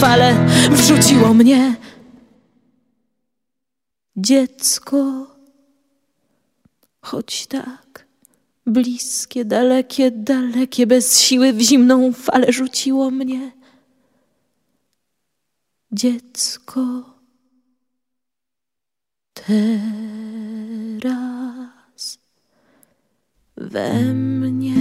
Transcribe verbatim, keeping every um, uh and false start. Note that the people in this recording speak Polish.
fale wrzuciło mnie. Dziecko, choć tak bliskie, dalekie, dalekie, bez siły w zimną falę rzuciło mnie. Dziecko, teraz we mnie.